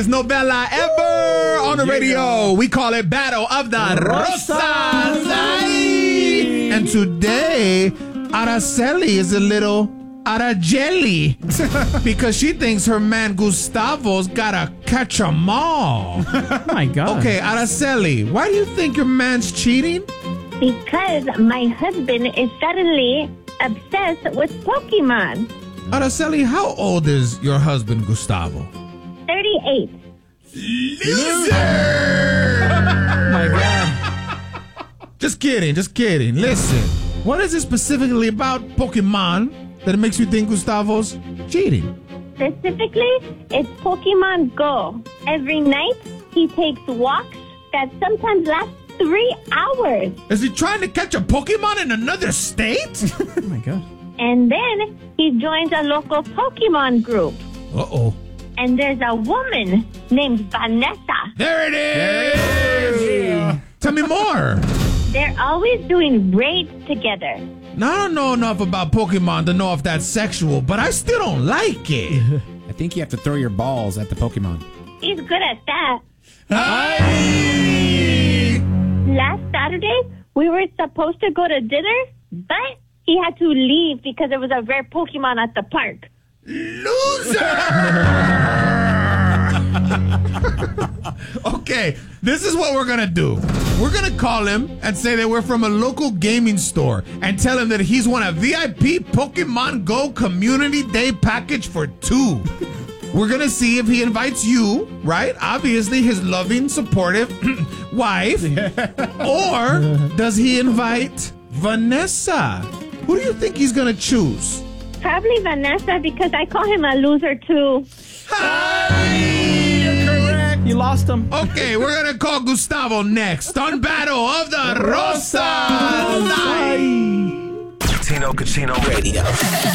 Novella ever on the radio. We call it Battle of the Rosas. And today, Araceli is a little Arajelly because she thinks her man Gustavo's gotta catch 'em all. Oh my God. Okay, Araceli, why do you think your man's cheating? Because my husband is suddenly obsessed with Pokemon. Araceli, how old is your husband Gustavo? 38. Loser! Oh my God. Just kidding. Listen, what is it specifically about Pokemon that makes you think Gustavo's cheating? Specifically, it's Pokemon Go. Every night, he takes walks that sometimes last 3 hours. Is he trying to catch a Pokemon in another state? Oh my God. And then he joins a local Pokemon group. Uh-oh. And there's a woman named Vanessa. There it is! Tell me more. They're always doing raids together. Now, I don't know enough about Pokemon to know if that's sexual, but I still don't like it. I think you have to throw your balls at the Pokemon. He's good at that. Aye. Last Saturday, we were supposed to go to dinner, but he had to leave because there was a rare Pokemon at the park. Loser! Okay, this is what we're gonna do. We're gonna call him and say that we're from a local gaming store and tell him that he's won a VIP Pokemon Go Community Day package for 2. We're gonna see if he invites you, right? Obviously, his loving, supportive wife. Or does he invite Vanessa? Who do you think he's gonna choose? Probably Vanessa because I call him a loser too. You're correct. You lost him. Okay, we're gonna call Gustavo next on Battle of the Rosas. Tino Cucino Radio.